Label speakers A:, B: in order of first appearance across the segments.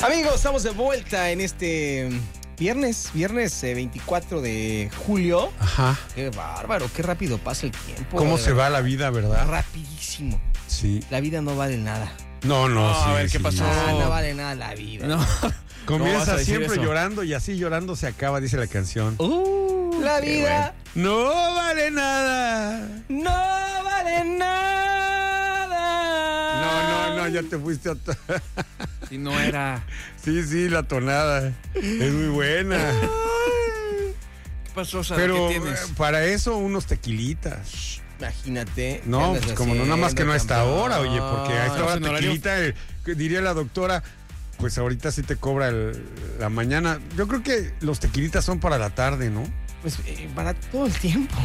A: Amigos, estamos de vuelta en este viernes 24 de julio.
B: Ajá.
A: Qué bárbaro, qué rápido pasa el tiempo.
B: ¿Cómo se va la vida, verdad?
A: Rapidísimo.
B: Sí.
A: La vida no vale nada.
B: No, sí,
C: a ver, ¿qué
B: sí.
C: pasó?
A: No vale nada la vida.
C: No. ¿Cómo vas a
B: Comienza
C: decir
B: siempre
C: eso?
B: llorando y así llorando se acaba, dice la canción.
A: La vida
B: No vale nada.
A: no vale nada.
B: No, ya te fuiste a...
C: Si no era.
B: Sí, la tonada. Es muy buena.
C: ¿Qué pasó, Sara?
B: Pero
C: ¿Qué tienes?
B: para eso unos tequilitas.
A: Imagínate. ¿qué
B: No,
A: andas
B: pues como no, nada más que no a esta
A: haciendo,
B: hora, oye, porque a esta
C: no,
B: hora
C: en horario.
B: tequilita, diría la doctora, pues ahorita sí te cobra la mañana. Yo creo que los tequilitas son para la tarde, ¿no?
A: Pues para todo el tiempo.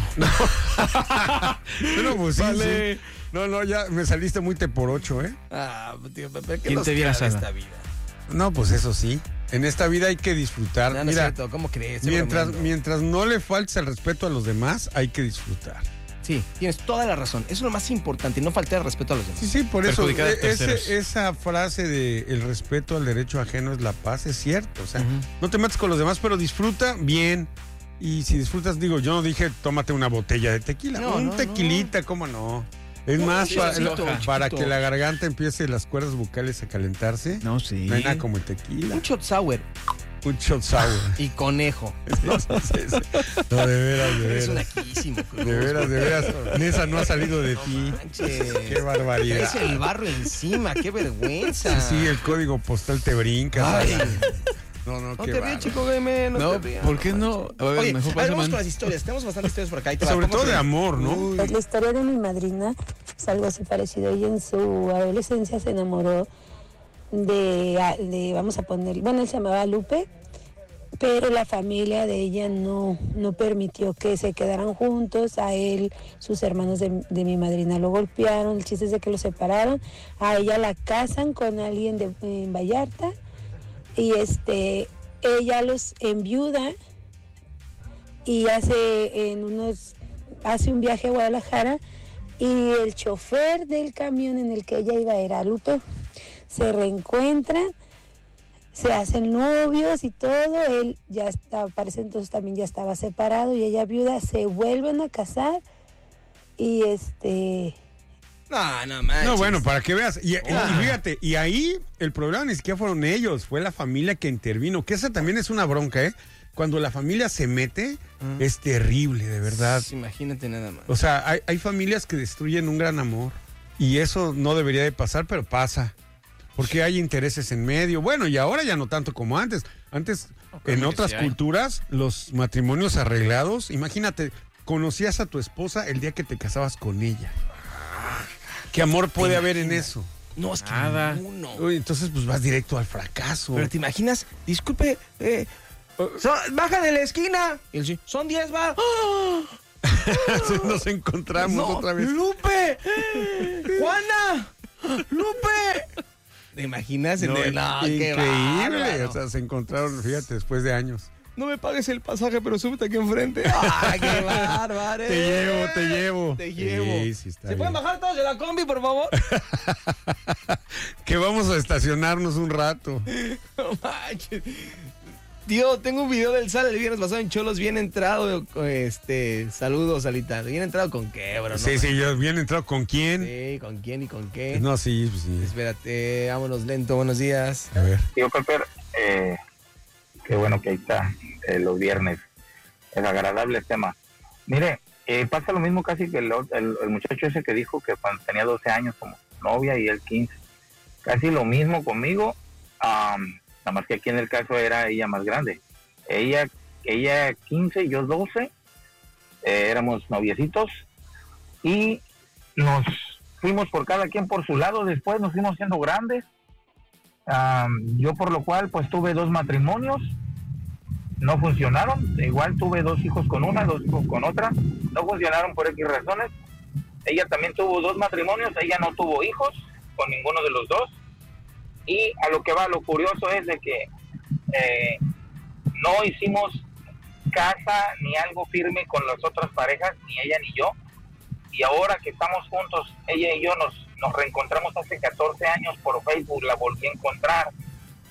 B: Pero pues sí,
C: Vale.
B: sí. No, ya me saliste muy te por ocho, ¿eh?
A: Tío, ¿qué
C: ¿Quién
A: nos
C: te viera,
A: queda de
C: Sara?
A: esta vida?
B: No, pues eso sí. En esta vida hay que disfrutar.
A: No, no es
B: Mira,
A: cierto, ¿cómo crees? Estoy bromeando.
B: mientras no le faltes el respeto a los demás, hay que disfrutar.
A: Sí, tienes toda la razón. Eso es lo más importante, no faltar el respeto a los demás.
B: Sí, por eso
C: Perjudicar a terceros.
B: esa frase de el respeto al derecho ajeno es la paz, es cierto. O sea,
A: Ujú.
B: no te metas con los demás, pero disfruta bien. Y si disfrutas, digo, yo no dije tómate una botella de tequila.
A: No,
B: Un
A: no,
B: tequilita, ¿cómo no? Es
A: No,
B: más,
A: sí,
B: para,
A: chiquito,
B: para
A: chiquito.
B: que la garganta empiece las cuerdas bucales a calentarse.
C: No, sí.
B: No hay nada como el tequila.
A: Un shot sour
B: Un shot sour.
A: y conejo.
B: No, de veras,
A: Eres un naquísimo.
B: De veras. Nesa no ha salido de ti.
A: Manches.
B: Qué barbaridad.
A: Traes el barro encima, qué vergüenza.
B: Sí, el código postal te brinca.
A: Ay.
B: ¿sabes? No,
A: No
B: qué
A: te rías,
B: bárbaro.
A: chico game, no,
C: No,
A: te rías.
C: ¿por qué no? A ver,
A: Oye,
C: mejor
A: a ver, vamos
C: pásame.
A: con las historias. Tenemos bastantes historias por acá. Ahí te va.
B: Sobre
A: ¿Cómo
B: todo
A: se-
B: de amor, ¿no?
A: Uy.
D: Pues la historia de mi madrina es algo así parecido. Ella en su adolescencia se enamoró de vamos a poner, bueno, él se llamaba Lupe, pero la familia de ella no permitió que se quedaran juntos. A él, sus hermanos de mi madrina lo golpearon, el chiste es de que lo separaron. A ella la casan con alguien en Vallarta y ella los enviuda y hace un viaje a Guadalajara y el chofer del camión en el que ella iba era Lupe. Se reencuentran, se hacen novios y todo. Él ya está, parece entonces también ya estaba separado y ella viuda, se vuelven a casar y
A: No manches.
B: No, bueno, para que veas. Y fíjate, y ahí el problema ni siquiera fueron ellos, fue la familia que intervino, que esa también es una bronca, ¿eh? Cuando la familia se mete, es terrible, de verdad.
A: Imagínate nada más.
B: O sea, hay familias que destruyen un gran amor y eso no debería de pasar, pero pasa. Porque hay intereses en medio. Bueno, y ahora ya no tanto como antes. Antes, en
C: que
B: otras
C: sí hay.
B: culturas, los matrimonios arreglados, imagínate, conocías a tu esposa el día que te casabas con ella. ¿Qué amor puede haber en eso?
A: No, es que
C: Nada.
A: ninguno.
B: Uy, entonces, pues vas directo al fracaso.
A: Pero te imaginas, disculpe, baja de la esquina. Y él sí, son 10 bar. ¡Ah!
B: Nos encontramos
A: No,
B: otra vez.
A: ¡Lupe! ¡Juana! ¡Lupe! ¿Te imaginas?
B: No,
A: Qué
B: increíble.
A: bárbaro.
B: O sea, se encontraron, fíjate, después de años.
A: No me pagues el pasaje, pero súbete aquí enfrente. ¡Ay, qué bárbaro!
B: Te llevo.
A: Te llevo.
B: Sí, sí, está
A: ¿Se pueden
B: bien.
A: bajar todos de la combi, por favor?
B: Que vamos a estacionarnos un rato.
A: No manches. Tío, tengo un video del Sal el viernes pasado en Cholos, bien entrado. Saludos, Salita. Bien entrado con qué, bro.
B: Sí, sí, yo bien entrado. ¿Con quién?
A: Sí, ¿con quién y con qué?
B: No, sí, pues sí.
A: Espérate, vámonos lento, buenos días.
B: A ver.
E: Tío Pepper, qué bueno que ahí está los viernes. Es agradable el tema. Mire, pasa lo mismo casi que el muchacho ese que dijo que cuando tenía 12 años como novia y él 15. Casi lo mismo conmigo, nada más que aquí en el caso era ella más grande. Ella 15 y yo 12, éramos noviecitos y nos fuimos por cada quien por su lado. Después nos fuimos siendo grandes. Yo por lo cual pues tuve 2 matrimonios, no funcionaron. Igual tuve 2 hijos con una, 2 hijos con otra, no funcionaron por X razones. Ella también tuvo 2 matrimonios, ella no tuvo hijos con ninguno de los 2. Y a lo que va, lo curioso es de que no hicimos casa ni algo firme con las otras parejas, ni ella ni yo. Y ahora que estamos juntos, ella y yo nos reencontramos hace 14 años por Facebook, la volví a encontrar.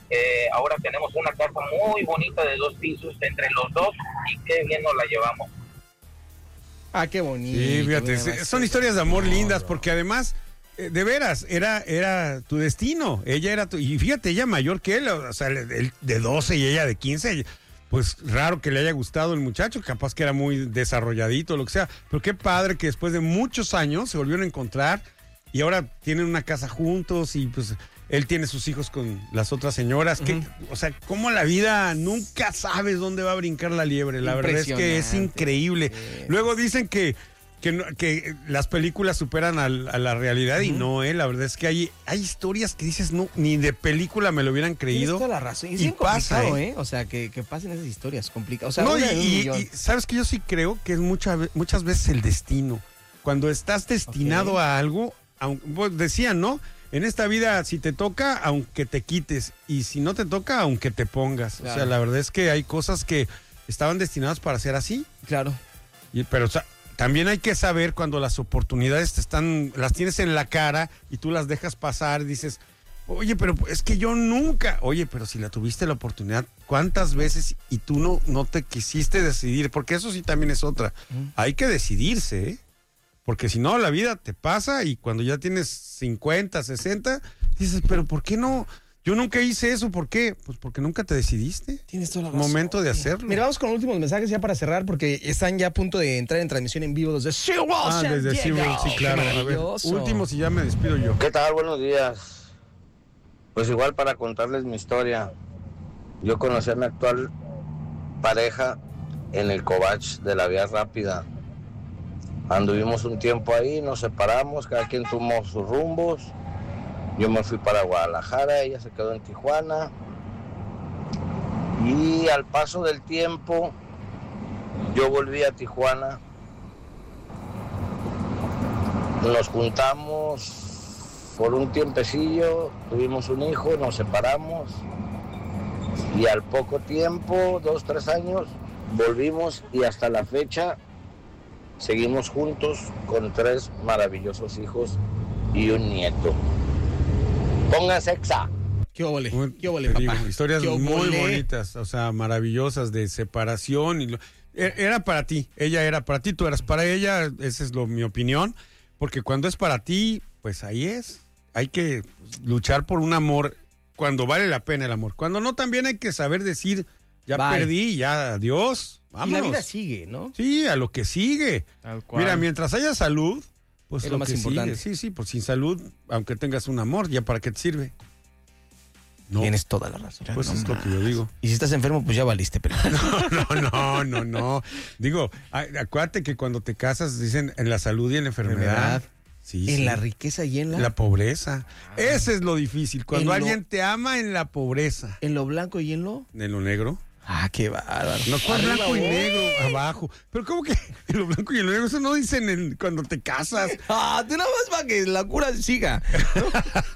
E: Ahora tenemos una casa muy bonita de 2 pisos entre los dos y qué bien nos la llevamos.
A: Ah, qué bonito.
B: Sí, fíjate, son historias de amor lindas, porque además, de veras, era tu destino. Ella era y fíjate, ella mayor que él, o sea, él de 12 y ella de 15, pues raro que le haya gustado el muchacho, capaz que era muy desarrolladito, lo que sea, pero qué padre que después de muchos años se volvieron a encontrar y ahora tienen una casa juntos y pues él tiene sus hijos con las otras señoras. O sea, cómo la vida nunca sabes dónde va a brincar la liebre. La verdad es que es increíble. Luego dicen que las películas superan a la realidad y no, la verdad es que hay historias que dices, no, ni de película me lo hubieran creído.
A: Tienes toda la razón. Es
B: y
A: bien
B: pasa,
A: complicado, O sea, que pasen esas historias complicadas. O sea,
B: no,
A: una de un millón.
B: y sabes que yo sí creo que es muchas veces el destino. Cuando estás destinado a algo, pues decían, ¿no? En esta vida, si te toca, aunque te quites. Y si no te toca, aunque te pongas. Claro. O sea, la verdad es que hay cosas que estaban destinadas para ser así.
A: Claro.
B: Pero, o sea, también hay que saber cuando las oportunidades las tienes en la cara y tú las dejas pasar, dices, oye, pero es que yo nunca. Oye, pero si la tuviste la oportunidad, ¿cuántas veces y tú no te quisiste decidir? Porque eso sí también es otra. Hay que decidirse, ¿eh? Porque si no, la vida te pasa y cuando ya tienes 50, 60, dices, pero ¿por qué no? Yo nunca hice eso, ¿por qué? Pues porque nunca te decidiste.
A: Tienes toda la razón.
B: Momento de hacerlo.
A: Mira, vamos con los últimos mensajes ya para cerrar, porque están ya a punto de entrar en transmisión en vivo desde SeaWorld.
B: Desde SeaWorld, sí, claro. A ver, últimos y ya me despido yo.
F: ¿Qué tal? Buenos días. Pues igual para contarles mi historia. Yo conocí a mi actual pareja en el Covach de la Vía Rápida. Anduvimos un tiempo ahí, nos separamos, cada quien tomó sus rumbos. Yo me fui para Guadalajara, ella se quedó en Tijuana. Y al paso del tiempo, yo volví a Tijuana. Nos juntamos por un tiempecillo, tuvimos un hijo, nos separamos. Y al poco tiempo, 2, 3 años, volvimos y hasta la fecha seguimos juntos con 3 maravillosos hijos y un nieto. Pónganse exa.
A: ¿Qué óvole? ¿Qué óvole,
B: papá?
A: papá?
B: Digo, historias
A: ¿Qué
B: muy bonitas, o sea, maravillosas de separación. Era para ti, ella era para ti, tú eras para ella, esa es mi opinión. Porque cuando es para ti, pues ahí es. Hay que luchar por un amor cuando vale la pena el amor. Cuando no, también hay que saber decir, ya perdí, ya adiós. Vámonos.
A: Y la vida sigue, ¿no?
B: Sí, a lo que sigue.
C: Tal cual.
B: Mira, mientras haya salud, pues
A: es lo más importante.
B: Sigue. Sí, pues sin salud, aunque tengas un amor, ¿ya para qué te sirve? No.
A: Tienes toda la razón.
B: Pues es lo que yo digo.
A: Y si estás enfermo, pues ya valiste, pero...
B: No. Digo, acuérdate que cuando te casas dicen en la salud y en la enfermedad. Sí,
A: en la riqueza y en
B: la pobreza. Ese es lo difícil. Cuando alguien te ama en la pobreza.
A: En lo blanco y en lo
B: negro.
A: Ah, qué bárbaro.
B: No, ¿cuál blanco y negro? Abajo. Pero ¿cómo que en lo blanco y en lo negro? Eso no dicen cuando te casas.
A: Ah, tú nada más para que la cura siga.